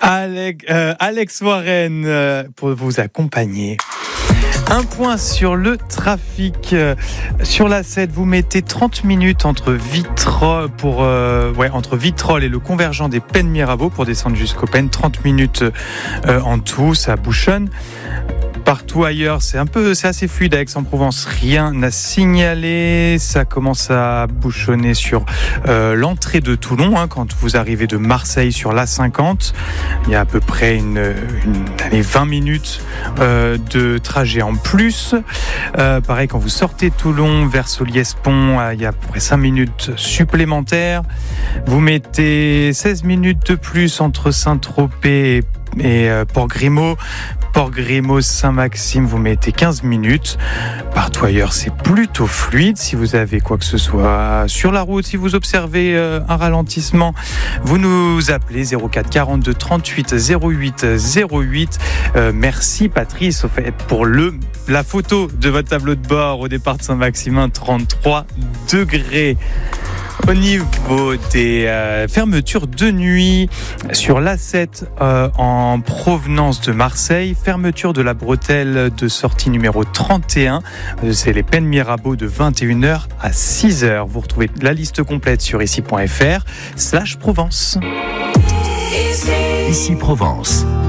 Alex Warren pour vous accompagner. Un point sur le trafic. Sur la 7, vous mettez 30 minutes entre Vitrolles et le convergent des Pennes Mirabeau pour descendre jusqu'aux Pennes. 30 minutes en tout, ça bouchonne. Partout ailleurs, c'est assez fluide à Aix-en-Provence, rien à signaler. Ça commence à bouchonner sur l'entrée de Toulon, quand vous arrivez de Marseille sur l'A50. Il y a à peu près 20 minutes de trajet en plus. Pareil, quand vous sortez de Toulon vers Soliès-Pont, il y a à peu près 5 minutes supplémentaires. Vous mettez 16 minutes de plus entre Saint-Tropez et Port-Grimaud. Port-Grimaud, Saint-Maxime, vous mettez 15 minutes. Partout ailleurs, c'est plutôt fluide. Si vous avez quoi que ce soit sur la route, si vous observez un ralentissement, vous nous appelez 04 42 38 08 08. Merci Patrice, au fait, pour la photo de votre tableau de bord au départ de Saint-Maximin, 33 degrés. Au niveau des fermetures de nuit sur l'A7 en provenance de Marseille, fermeture de la bretelle de sortie numéro 31, c'est les Pennes Mirabeau de 21h à 6h. Vous retrouvez la liste complète sur ici.fr/Provence. Ici Provence.